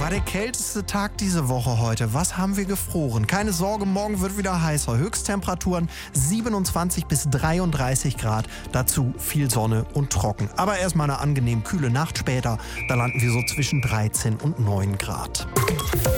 der kälteste Tag diese Woche heute. Was haben wir gefroren? Keine Sorge, morgen wird wieder heißer. Höchsttemperaturen 27 bis 33 Grad. Dazu viel Sonne und trocken. Aber erstmal eine angenehm kühle Nacht später. Da landen wir so zwischen 13 und 9 Grad.